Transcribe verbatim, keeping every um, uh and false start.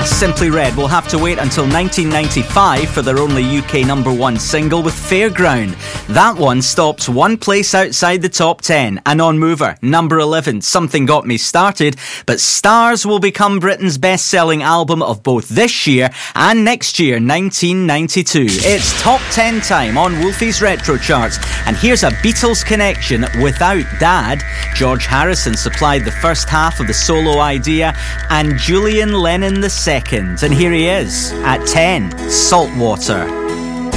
Simply Red will have to wait until nineteen ninety-five for their only U K number one single with Fairground. That one stops one place outside the top ten. A non-mover, number eleven, Something Got Me Started. But Stars will become Britain's best-selling album of both this year and next year, nineteen ninety-two. It's top ten time on Wolfie's Retro Charts. And here's a Beatles connection without Dad. George Harrison supplied the first half of the solo idea, and Julian Lennon the second. And here he is at ten, Saltwater.